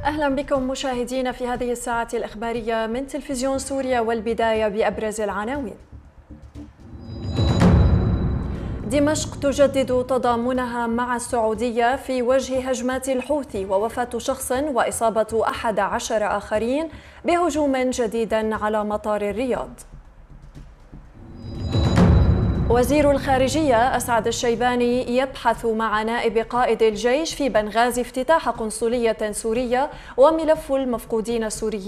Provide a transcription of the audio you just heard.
أهلا بكم مشاهدينا في هذه الساعة الإخبارية من تلفزيون سوريا، والبداية بأبرز العناوين. دمشق تجدد تضامنها مع السعودية في وجه هجمات الحوثي، ووفاة شخص وإصابة 11 آخرين بهجوم جديد على مطار الرياض. وزير الخارجية أسعد الشيباني يبحث مع نائب قائد الجيش في بنغازي افتتاح قنصلية سورية وملف المفقودين السوريين